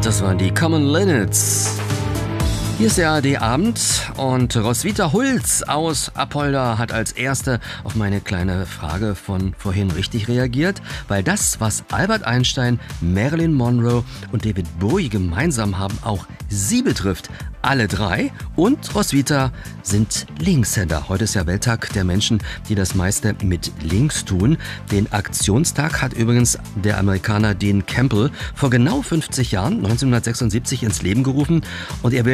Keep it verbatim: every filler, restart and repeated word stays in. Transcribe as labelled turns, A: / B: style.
A: das waren die Common Linnets. Hier ist der A R D-Abend und Roswitha Hulz aus Apolda hat als Erste auf meine kleine Frage von vorhin richtig reagiert, weil das, was Albert Einstein, Marilyn Monroe und David Bowie gemeinsam haben, auch sie betrifft. Alle drei und Roswitha sind Linkshänder. Heute ist ja Welttag der Menschen, die das meiste mit links tun. Den Aktionstag hat übrigens der Amerikaner Dean Campbell vor genau fünfzig Jahren, neunzehnhundertsechsundsiebzig, ins Leben gerufen und er will